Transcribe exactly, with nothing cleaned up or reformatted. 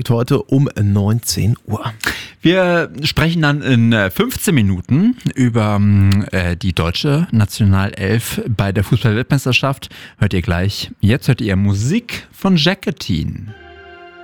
läuft heute um neunzehn Uhr. Wir sprechen dann in fünfzehn Minuten über äh, die deutsche Nationalelf bei der Fußball-Weltmeisterschaft. Hört ihr gleich. Jetzt hört ihr Musik von Jacqueline.